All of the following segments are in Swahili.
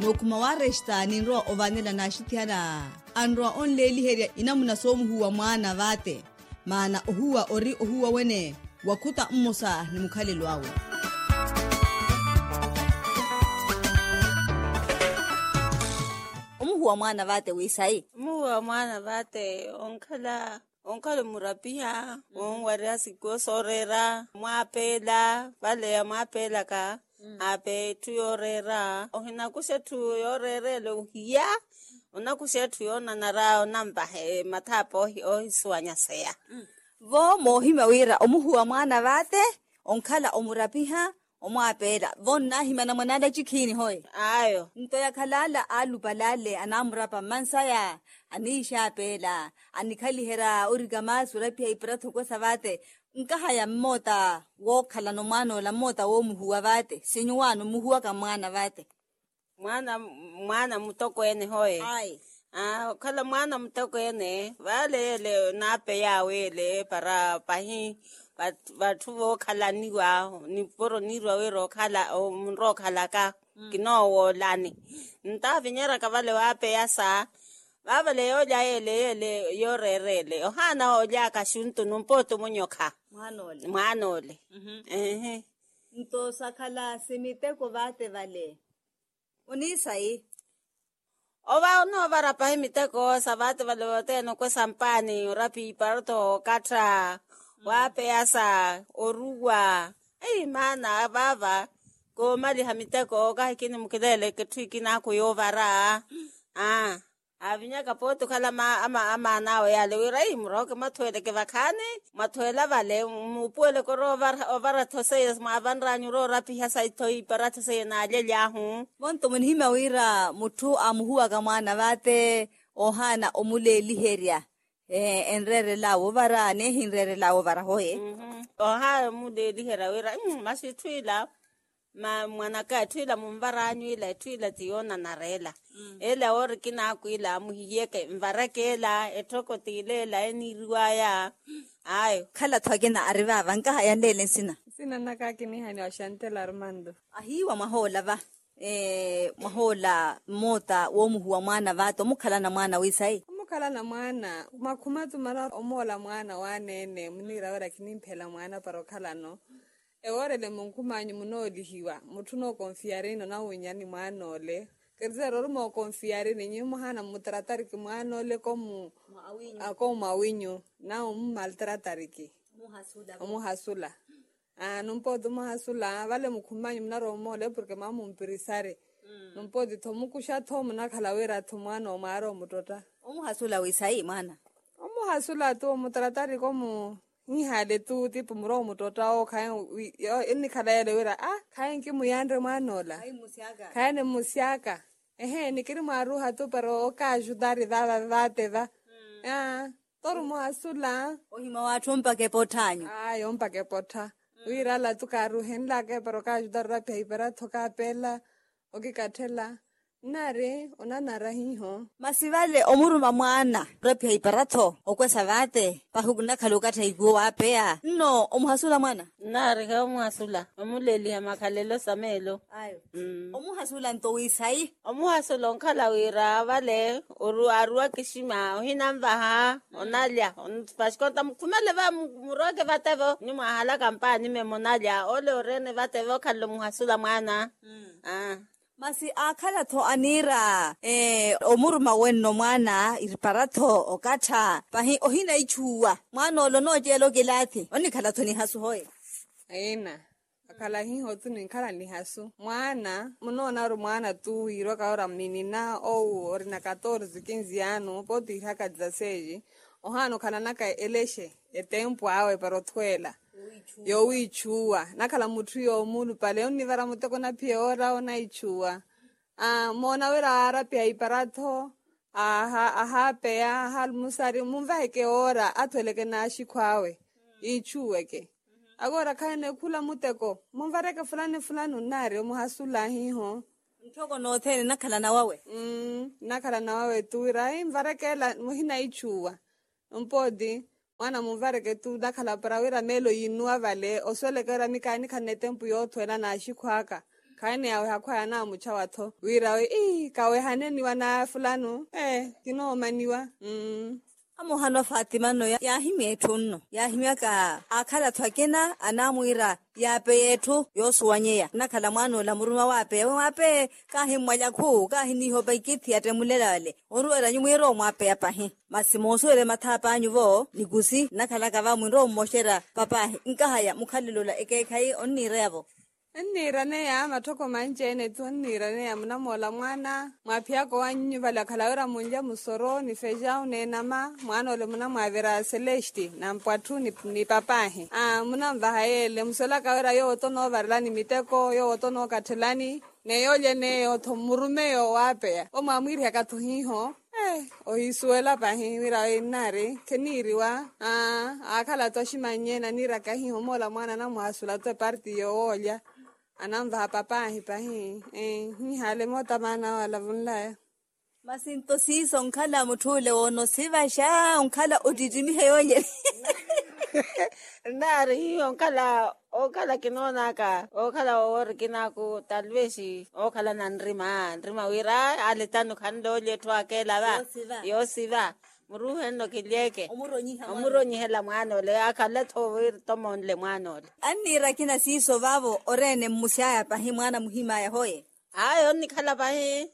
nokumawaresta ninro ovanela na shitiana anro onleli heria inamuna somu huwa mwana vate maana ohuwa ori ohuwa wene wakuta mmosa ni mukhalelo awe omuhuwa mwana vate wisai omuhuwa mwana vate onkhala murapia onwaria siko sorera mwapela vale ya mwapela ka ape tuyorera ohina kusetu yorerele uhiya ona kusetu yona nara onamba mathapo ohiswanya seya vo mohima wira omuhuwa mwana vate onkhala omurapiha omwapela vonna himana mwanada chikhini hoy ayo nto yakhalala alupalale anamurapa mansaya anisha pela anikhalihera urigamasu rapia ipratho kosa vate nkahaya mmota wokhala no mwana ola mmota womuhuwa vate sinyuwano muhuwa ka mwana vate mwana mutoko ene hoye ai khala mwana mutoko ene vale nape yawele para pahi vathu vokhalaniwa niporo nirwa wero khala omro khala ka kinowo lani ntavinyera ka vale wape yasa vavale yoja ele yorerele ohana oja kashuntu numpoto munyokha mwanole nto sakhala simiteko vate vale unisai ova no varapa imiteko savate vale voteno kwesampani urapi parto katra wape yasa oruwa mana vava ko mali hamiteko ka kini mukilele ketwiki na kuyovara avinyaka poto khala ama nawe yale wirai muroke mathwele ke vakhane mathwela vale mupuele ko ovara those mavanranyu ro rapi hasa ithoi paratho se na lelyahu vonto munhima wira muthu amuhuwa ka mwana vate ohana omuleli heria enrere lawo vara ne hinrere lawo vara hoye oha muleli hera wira masithwila mwanaka twila mumvaranyu ila twila tiona narela ela ori kina kuila muhiyeke mvarakela etoko tilela eniriwaya ayo khala thwakena ariva vanka haya lele sina nakakini hani wa Chantel Armando ahiwa mahola va mahola mota womuhuwa mwana vato mukhala na mwana wisai mukhala na mwana makhumatu mara omola mwana wanene munira ora kinimphela mwana paro khalano eworele munkumanyu munolihiwa muthu no confiare no na unyani mwanole kerzero rumo confiare ni muhana mutratari ki mwanole komu mawinyu na maltratari ki muhasula numpodu muhasula vale mukhumanyu mnaro mole porque mamu mpirisare numpodi thomukusha thomu na khalawera thumwana omaro mutota omuhasula wisai mwana omuhasula to mutratari komu nhale tu tipo muro mutota o khaye inni khalayele wera khaye ki muyandre mwanola khaye ne musiaka nikiri maru hatu pero ka ajudari vate va toru muhasula ohima wathu mpake pothanyu mpake potha wirala tu karu henla ke pero ka ajudar ra pheipera thoka pela okikathela nare onanara hiho masivale omuruma mwana rapia iparatho okwesa vate pahukuna khalukatha iguo wapea no omuhasula mwana nare ka omuhasula omuleli amakhalelo samelo ayo omuhasula nto wisai omuhasula onkhala wira vale arua kishima ohinamvaha onalya pashkonta mkumele va muroke vatevo nyuma hala kampani memonalya ole orene vatevo khalo muhasula mwana masi akhala tho anira omuruma wenno mwana iriparatho okatha pahi ohina ichuwa mwana olo no jelo gelati onikhala thoni hasu hoye akhala hiho tu ninkhala ni hasu mwana munona ru mwana tu hiro ka ora menina orina 14 15 anos poti haka 16 ohano kana naka eleshe etempo awe pero thwela yo wichuwa nakhala muthu yo mulu pale univara muteko na pie ora ona ichuwa mona wera ara pia iparatho hal musari mumvaheke ora athweleke na shikhwawe ichuweke agora khane khula muteko mumvareke fulani unare muhasula hiho ntoko no thene nakhala na wawe nakhala na wawe tuira mvarekela muhina ichuwa mpodi mwana mumvareke tu nakhala parawira melo yinua vale oswelekera mikani khane tempu yo thwela na shikhwaka kaene yawe hakwaya na mucha watho wirawe kawe haneni wana fulano kinomaniwa amuhano Fatima no yahimya ethu nno yahimya ka akhala thwakena anamwira yape yethu yosuwanyeya nakhala mwana ola muruma wape kahimwanya khu kahiniho baikiti atemulelale oruera nyumwira omwape yapahi masimosuele mathapa anyuvo nikusi nakhala kava mwiro mmoshera papahi nkahaya mukhalilola ekekhai onnire yavo nnirane ya mathoko manjene tu nnirane ya munamola mwana mwapyako wanyu valakhalawira munja musoro ni fejau nenama mwana ole muna mwavira Celesti na mpwathu ni papahi munamvahayele musola kawira yo otono varilani miteko yo otono kathelani neyolye neyo thomurumeyo wapeya omwamwiri akathuhiho ohisuela pahi wira inare keniriwa akhala toshimanyena nirakahiho mola mwana na mwasula to party yo olya anamva papahi pahi hale mota mana wala vunla masinto siso nkhala muthule wono sivasha nkhala udidimihe yonye nari hiyo okala kinonaka okala orikinaku talvesi okala na nrima wira alitanu khando letu akela ba yosiva muruhendo kilieke omuronyihela mwana ole akala thowir tomonle mwana ole annira kina siso vavo orene musyaya pahi mwana muhimaya hoye hayo nikhala pahi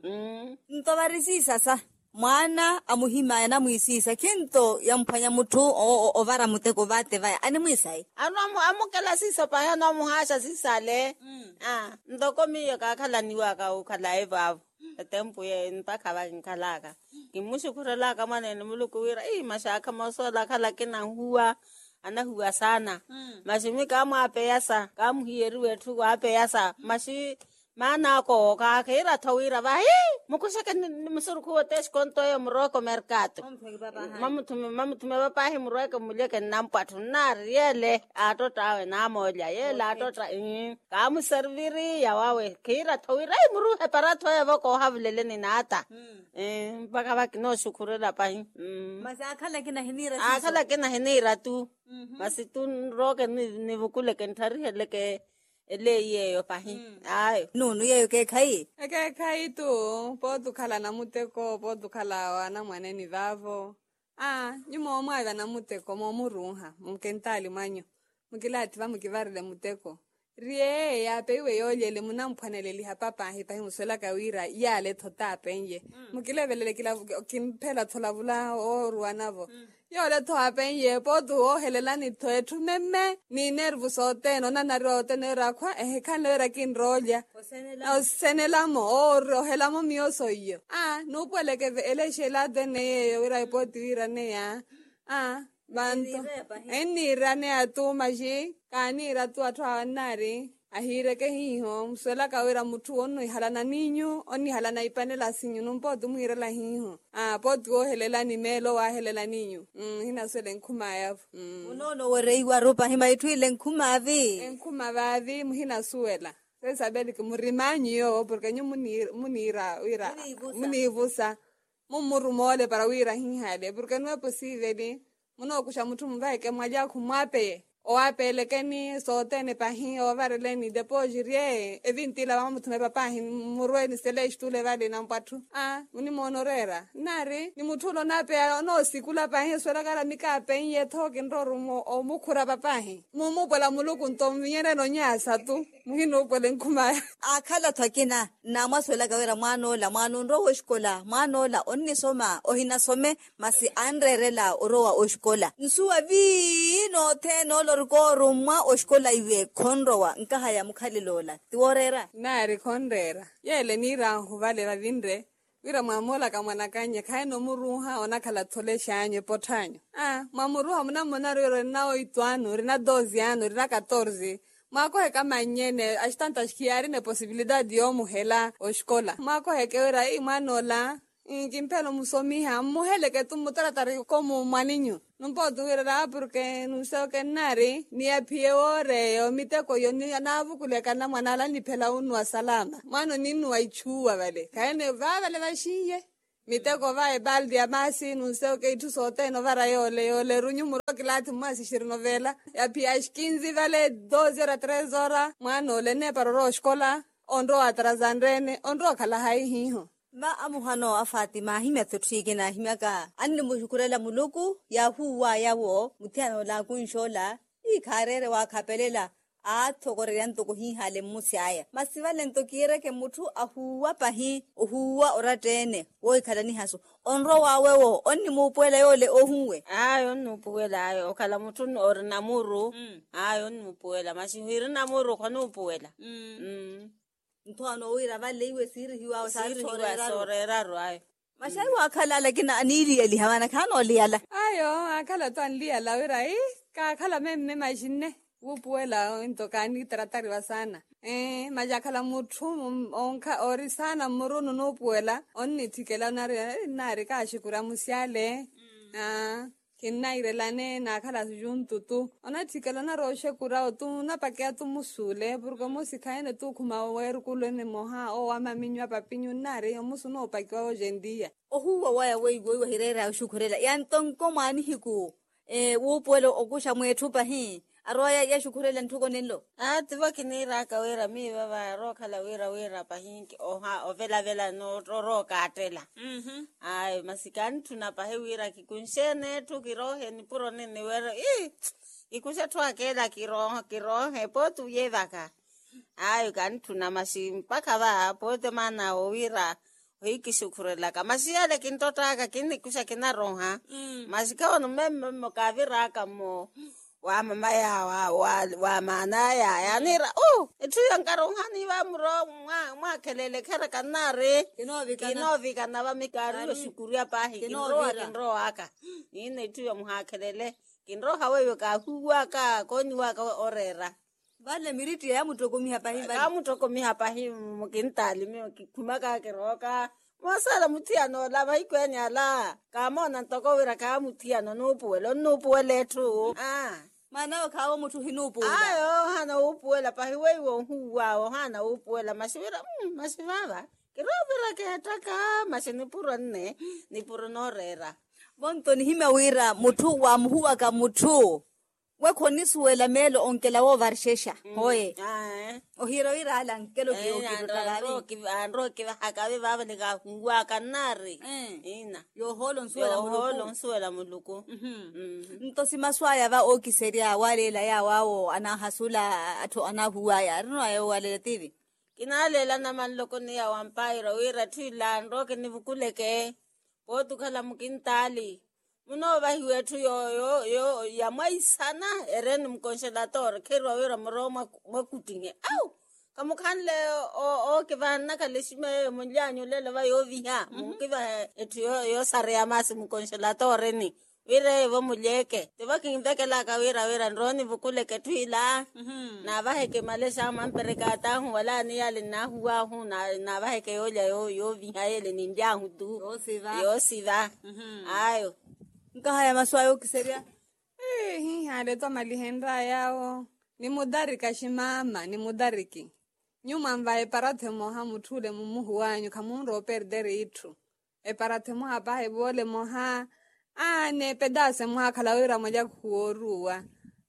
ntovarisisa sa mwana amuhimaya namwisisa kinto yamphanya muthu ovara muteko vate vaya animwisai amukela siso pahi anomuhasha sisale ndokomiyo kakhalaniwa ka ukhala evavo tempo ye mpakha nkhalaka kimushukurelaka manene mulukuwira mashaka masola khala kina huwa anahuwa sana mashimi kamwapeyasa kamhiyeri wethu kwapeyasa mashi mana ko kakira thawira vai mukushaka musuruku wotesh konto yo mroko mercato mamuthume bapahi mroko muleke nampathu nariele atotawe namolya yela atota kamuserviri yawawe kira thawira muruhe paratho yavoko havleleni nata mpaka vakino shukurela pahi masa akhala kina hinira tu masitun roke ni vukule kenthari heleke eleyeyo pahi ayo nunu yeyo kekhai tu potukhala na muteko potukhala wana mwaneni vavo nyuma omwaiva na muteko momuruha mukentali mwanyu mukilati vamukivarile muteko rie yape iwe yolyele munampwaneleli hapapahi pahi muswela kawira yale thotapenye mukilevelele kimphela tholavula oruwanavo yole thoapenye potu ohelelani thoethu meme ni nervus oteno nanariote nerakwa khanlera kinrolya osenelamo ohelamo mioso iyo nupweleke elexelate neyeyo wira ipoti wira neya bantu enira ne atuma ji kanira tu atwa nari ahireke hiho muswela kawira muthu ono ihalana ninyu oni halana ipanela sinyu numpoto muhirela hiho potu ohelela ni melo wahelela ninyu hina swele nkhumaya unono wereiwa ropa hima itwile nkhumavavi muhina suela sesabeli ke murimanyu yo porque nyu munira wira munivusa mumurumole para wira hihale porque no es posible munokusha muthu mvaeke mwaja khumwape oapelekeni sotene pahi ovareleni depojirie evintila vamuthume papahi murweni selestule vale nampathu munimonorera nari ni muthulo nape nosikula pahi swelakala mikapenye thoke nrorumo omukhura papahi mumupwela muluku ntominyene nonyasa tu muhinupwele nkhumaya akhala thwakina namwaswela kawira mwanola mwanonro oxikola mwanola onnisoma ohinasome masi anrerela orowa oxikola nsuwa vino theno lorikoro mwa oxikola iwe khonrowa nkahaya mukhalilola tiworera nari khonrera yele nirahu vale vavinre wira mwamola kamwanakanye khaeno muruha onakhala thole xanyo pothanyo mwamuruha munamona riro rina 8 anu rina 12 anu rina 14 mwakoheka manyene axitanta xikhiari ne possibilidade yomuhela oxikola mwakohekewira mwanola kimphelo musomiha muheleke tumutaratari como mwaninyu numpotuwirera porque nuseuke nari niaphiye oreyo miteko yo navukuleka na mwana ala niphela unuwa salama mwano ninuwa ichuwa vale kaene vavale vaxiye miteko vae baldi ya masi nuseuke ithu soteno vara yole runyu murokilati masi xirinovela yaphiya xkinzi vale 2 horas 3 horas mwana ole ne paroro oxikola onro atrazandrene onro khala hai hiho ma amuhano a Fatima himya thuthike na himyaka anni mushukurela muluku ya huwa yawo muthiano la kunshola ikharere wa khapelela a thokorera ntoko hi hale musiaya masivale ntokire ke muthu a huwa pahi huwa oratene wo ikhalani haso onro wawe wo onni mupuela yole ohuwe ayo nupuela ayo okhala muthu or namuru ayo nupuela masihiri namuru khona upuela nthano uira valeiwe siri hiwa sorera ayo mashai wa khala lakini aniri eli hawana khano liala ayo akhala to anliala wirai ka khala memme majinne upuela intokani tratariwa sana majakhala muthu onka ori sana murunu no puela onni thikela nari ka shikura musiale kinnairelane na khala juntutu ona thikela na roshe kurao tu na pakea tu musule burgo musikhaene tu khuma werkulene moha o amaminywa papinyu nare musuno pakwa ojendia ohuwa waya weiwe hirera ushukurela yantonko mani hiku upuelo okusha mwethu pahi aroya ya shukurela ntuko nelo tiva kinira ka wera mi baba ro khala wera pahinki oha ovela no ro katela ai masikani tuna pahe wira kikunshene tu kirohe ni puro nene wera ikusha twakela kirohe potu yevaka ai kan tuna masimpaka ba pote mana wira hiki shukurela kama siale kintotaka kini kusha kinaroha masikawa no memo kavira kamo wa mama ya wa mana ya nira etu yankarohani wa muro mwa kelele kara kanare kinovi kana ba mikari shukuria pahi kinro aka ine tu ya mwa kelele kinro hawe ka huwa ka koni wa ka orera vale miriti ya mutokomi hapa hi mukintali mi kumaka keroka masala mutiano la vaikweni ala kamona ntokowira ka mutiano nupuele tu mana kawo muthu hinupu ayo hana upuela pahiwe wo huwa hana upuela masivira masivava kirovira ketaka masinipuro nne nipuro norera bonto ni hime wira muthu wa mhuwa ka muthu wekhonisuela melo onkela wo varshesha hoye ohiro wira ala nkelo andro ki hakabe baba le ka huwa kanare ina yo holo nsuela muluku ntosi maswaya va okiseria walela ya wawo ana hasula atho ana huwa ya rino ayo walela tivi kinalela na manloko ni ya wampaira wira thila ndro ke nivukuleke potu khala mukintali muno bahiwe tu yo ya maisana eren mkonshelator kerwa wira mroma makutinge kamukhanle o ke bana ka leshime monyanyo lele ba yo viha mukiba etu yo sare ya masi mkonshelator ni wire bo muleke te ba kintekela ka wira ndroni vukuleke twila na ba heke malesha mamperekata hu wala ni yale na huwa hu na ba heke yo viha yele ni ndyangu tu yo siva ayo nkahaya maswayo kiseria hale to malihendra yao ni mudarika shimama ni mudariki nyuma mvae paratemo ha muthule mumuhu wanyu kamunro perdere itu paratemo hapa hebole moha ne pedase moha kalawira moja kuorua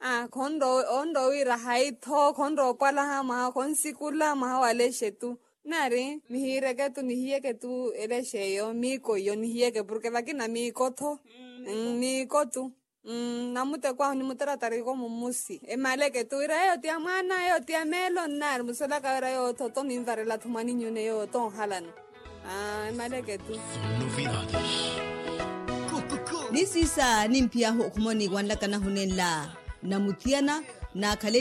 ondo wira haitho kondo pala ha ma konsikula ma waleshe tu nari mihireke tu nihiyeke tu elesheyo miko yo nihiyeke porque vakina miko tho miko tu namute kwa ni mutaratari ko mumusi emaleke tu ira yo tia mwana yo tia melo nar musala ka ira yo toto minvarela thumani nyune yo to halano emaleke tu nisisa nimpia ho khumoni kwanla kana hunela namuthiana na khale